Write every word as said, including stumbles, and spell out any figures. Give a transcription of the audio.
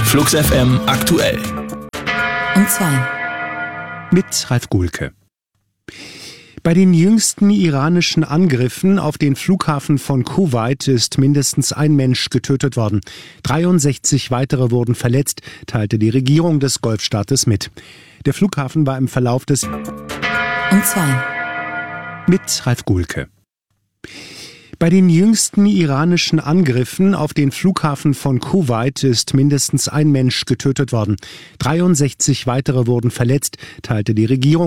Flux F M aktuell. Um zwei. Mit Ralf Gulke. Bei den jüngsten iranischen Angriffen auf den Flughafen von Kuwait ist mindestens ein Mensch getötet worden. dreiundsechzig weitere wurden verletzt, teilte die Regierung des Golfstaates mit. Der Flughafen war im Verlauf des Um zwei. Mit Ralf Gulke. Bei den jüngsten iranischen Angriffen auf den Flughafen von Kuwait ist mindestens ein Mensch getötet worden. dreiundsechzig weitere wurden verletzt, teilte die Regierung